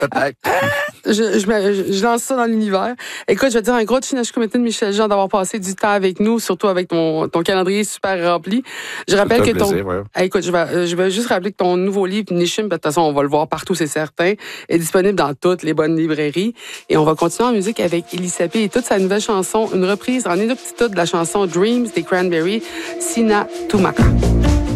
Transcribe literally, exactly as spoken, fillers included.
Euh, je, je, je, je lance ça dans l'univers. Écoute, je vais te dire un gros chinage comité de Michel Jean d'avoir passé du temps avec nous, surtout avec ton, ton calendrier super rempli. Je rappelle que ton. Plaisir, ouais. Hey, écoute, je vais, je vais juste rappeler que ton nouveau livre, Nishim, de toute façon, on va le voir partout, c'est certain, est disponible dans toutes les bonnes librairies. Et on va continuer en musique avec Elie Sapé et toute sa nouvelle chanson, une reprise en inuktitut de la chanson Dreams des Cranberries, Sina Tumaka.